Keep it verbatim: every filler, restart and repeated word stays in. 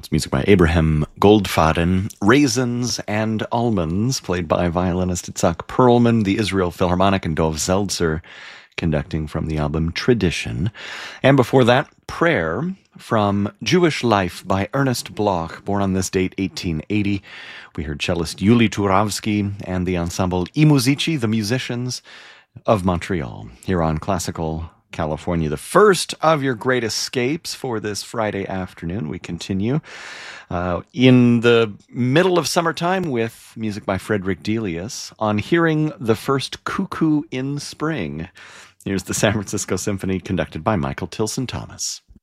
It's music by Abraham Goldfaden. Raisins and Almonds, played by violinist Itzhak Perlman, the Israel Philharmonic, and Dov Zeltzer, conducting from the album Tradition. And before that, Prayer from Jewish Life by Ernest Bloch, born on this date, eighteen eighty. We heard cellist Yuli Turavsky and the ensemble I Musici, the Musicians of Montreal, here on Classical California. The first of your great escapes for this Friday afternoon. We continue uh, in the middle of summertime with music by Frederick Delius on Hearing the First Cuckoo in Spring. Here's the San Francisco Symphony conducted by Michael Tilson Thomas.